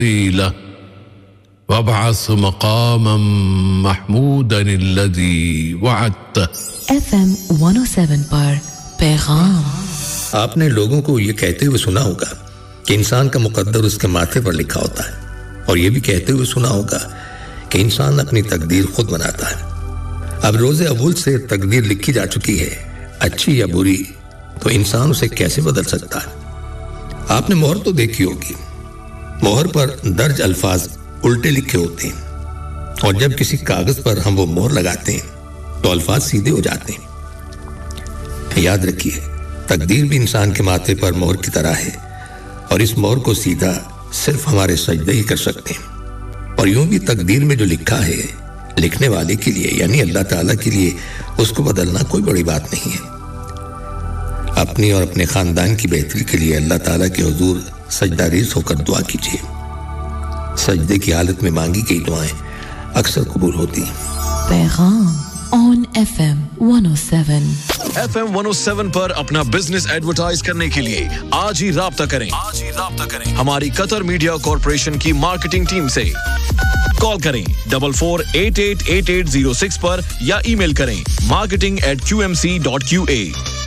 له وابعث مقاما محمودا الذي وعدته FM 107 पर पैगाम आपने लोगों को ये कहते हुए सुना होगा कि इंसान का मुकद्दर उसके माथे पर लिखा होता है और ये भी कहते हुए सुना होगा कि इंसान अपनी तकदीर खुद बनाता है अब रोज़े अव्वल से तकदीर लिखी जा चुकी है अच्छी या बुरी तो इंसान उसे कैसे बदल सकता है आपने मोहर तो देखी होगी मोहर पर दर्ज अल्फाज उल्टे लिखे होते हैं और जब किसी कागज पर हम वो मोहर लगाते हैं तो अल्फाज सीधे हो जाते हैं याद रखिए तकदीर भी इंसान के माथे पर मोहर की तरह है और इस मोहर को सीधा सिर्फ हमारे सजदे ही कर सकते हैं और यूं भी तकदीर में जो लिखा है लिखने वाले के लिए यानी अल्लाह ताला के लिए उसको बदलना कोई बड़ी बात नहीं है अपनी और अपने खानदान की बेहतरी के लिए अल्लाह ताला के हुजूर सजदारेज़ होकर दुआ कीजिए सजदे की हालत में मांगी गई दुआएं अक्सर कबूल होती हैं पैगाम on FM 107 FM 107 पर अपना बिजनेस एडवर्टाइज करने के लिए आज ही राब्ता करें हमारी कतर मीडिया कॉर्पोरेशन की मार्केटिंग टीम से कॉल करें 44888806 पर या ईमेल करें marketing@qmc.qa